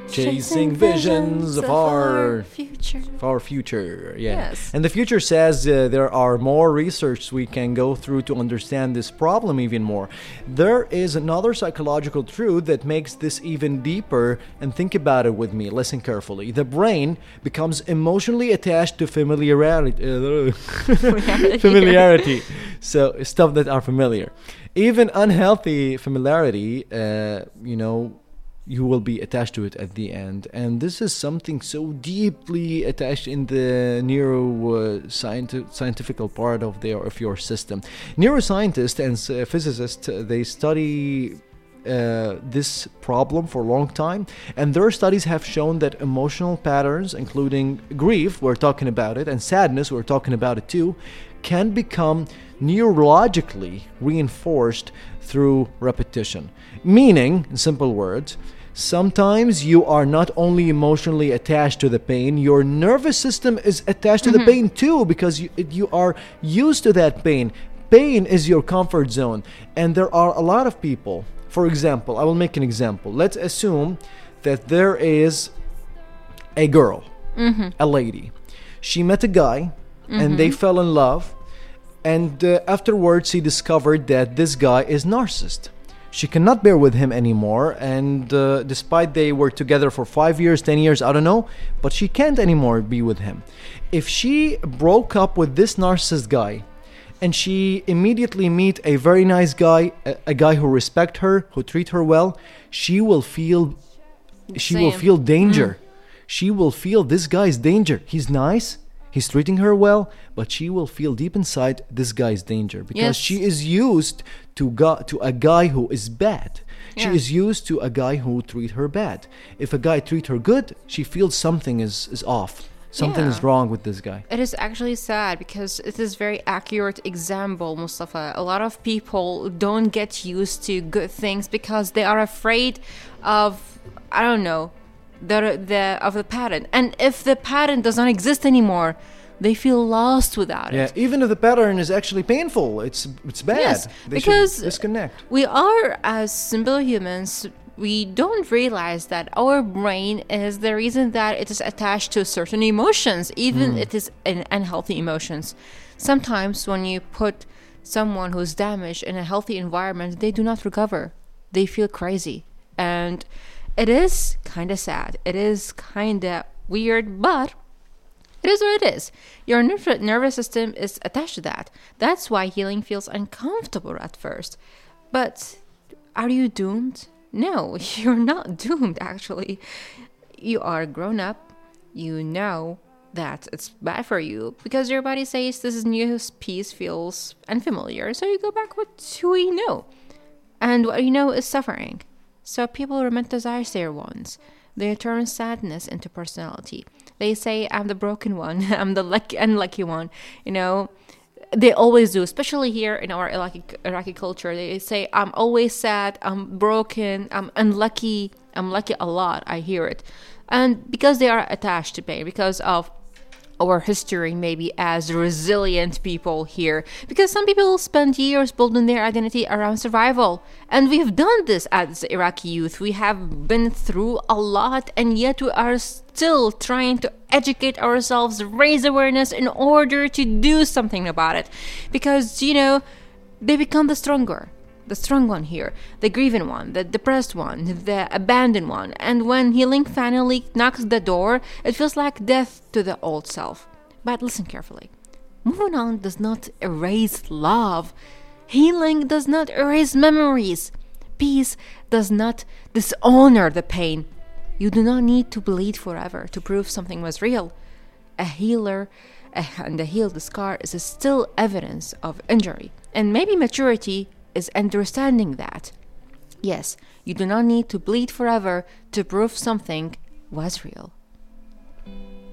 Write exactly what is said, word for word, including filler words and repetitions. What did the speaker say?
Chasing visions of our future. Of our future, yeah. Yes. And the future says uh, there are more research we can go through to understand this problem even more. There is another psychological truth that makes this even deeper, and think about it with me. Listen carefully. The brain becomes emotionally attached to familiarity. Uh, familiarity. So stuff that are familiar. Even unhealthy familiarity, uh, you know, you will be attached to it at the end. And this is something so deeply attached in the neuro uh, scienti- scientific part of their of your system. Neuroscientists and uh, physicists, uh, they study uh, this problem for a long time, and their studies have shown that emotional patterns, including grief, we're talking about it, and sadness, we're talking about it too, can become neurologically reinforced through repetition. Meaning, in simple words, sometimes you are not only emotionally attached to the pain, your nervous system is attached to mm-hmm. the pain too, because you, you are used to that pain. Pain is your comfort zone. And there are a lot of people, for example, I will make an example. Let's assume that there is a girl, mm-hmm. a lady. She met a guy, mm-hmm. and they fell in love. And uh, afterwards, she discovered that this guy is narcissist. She cannot bear with him anymore, and uh, despite they were together for five years, ten years, I don't know, but she can't anymore be with him. If she broke up with this narcissist guy, and she immediately meet a very nice guy, a, a guy who respect her, who treat her well, she will feel, she Same. will feel danger. Mm. She will feel this guy is danger. He's nice. He's treating her well, but she will feel deep inside this guy's danger because yes. she is used to go, to a guy who is bad. She yeah. is used to a guy who treat her bad. If a guy treat her good, she feels something is, is off. Something yeah. is wrong with this guy. It is actually sad because it is very accurate example, Mustafa. A lot of people don't get used to good things because they are afraid of, I don't know, the the of the pattern. And if the pattern does not exist anymore, they feel lost without yeah, it. Yeah, even if the pattern is actually painful, it's it's bad. Yes, they because should disconnect. We are, as simple humans, we don't realize that our brain is the reason that it is attached to certain emotions, even mm. it is in unhealthy emotions. Sometimes when you put someone who's damaged in a healthy environment, they do not recover. They feel crazy. And it is kind of sad. It is kind of weird, but it is what it is. Your nerv- nervous system is attached to that. That's why healing feels uncomfortable at first. But are you doomed? No, you're not doomed, actually. You are grown up. You know that it's bad for you because your body says this new piece feels unfamiliar. So you go back with who you know. And what you know is suffering. So people romanticize their wounds. They turn sadness into personality. They say, I'm the broken one. I'm the lucky, unlucky one. You know, they always do, especially here in our Iraqi, Iraqi culture. They say, I'm always sad. I'm broken. I'm unlucky. I'm lucky a lot. I hear it. And because they are attached to pain, because of our history maybe as resilient people here, because some people spend years building their identity around survival, and we've done this as Iraqi youth. We have been through a lot, and yet we are still trying to educate ourselves, raise awareness in order to do something about it, because, you know, they become the stronger the strong one here, the grieving one, the depressed one, the abandoned one. And when healing finally knocks the door, it feels like death to the old self. But listen carefully. Moving on does not erase love. Healing does not erase memories. Peace does not dishonor the pain. You do not need to bleed forever to prove something was real. A healer and a healed scar is still evidence of injury. And maybe maturity is understanding that. Yes, you do not need to bleed forever to prove something was real.